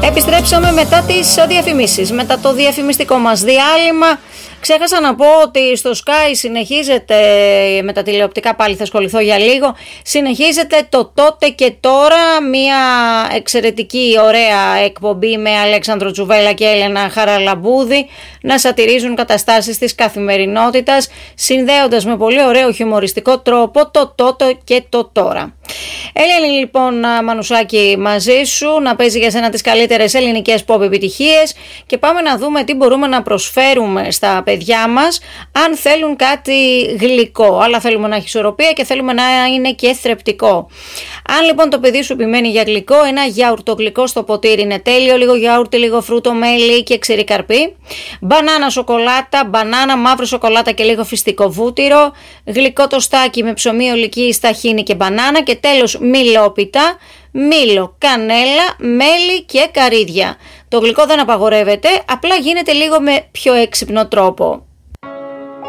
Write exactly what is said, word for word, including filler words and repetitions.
Επιστρέψαμε μετά τις διαφημίσεις, μετά το διαφημιστικό μας διάλειμμα. Ξέχασα να πω ότι στο Sky συνεχίζεται, με τα τηλεοπτικά πάλι θα ασχοληθώ για λίγο, συνεχίζεται το τότε και τώρα, μια εξαιρετική ωραία εκπομπή με Αλέξανδρο Τζουβέλα και Έλενα Χαραλαμπούδη να σατυρίζουν καταστάσεις της καθημερινότητας, συνδέοντας με πολύ ωραίο χιουμοριστικό τρόπο το τότε και το τώρα. Έλενη λοιπόν Μανουσάκη μαζί σου, να παίζει για σένα τις καλύτερες ελληνικές pop επιτυχίες και πάμε να δούμε τι μπορούμε να προσφέρουμε στα παιδιά μας αν θέλουν κάτι γλυκό. Αλλά θέλουμε να έχει ισορροπία και θέλουμε να είναι και θρεπτικό. Αν λοιπόν το παιδί σου επιμένει για γλυκό, ένα γιαουρτογλυκό στο ποτήρι είναι τέλειο, λίγο γιαούρτι, λίγο φρούτο, μέλι και ξηρή καρπί. Μπανάνα σοκολάτα, μπανάνα, μαύρη σοκολάτα και λίγο φυστικό βούτυρο. Γλυκό τοστάκι με ψωμί, ολική, ταχίνι και μπανάνα. Και τέλος μιλόπιτα, μήλο, κανέλα, μέλι και καρύδια. Το γλυκό δεν απαγορεύεται, απλά γίνεται λίγο με πιο έξυπνο τρόπο.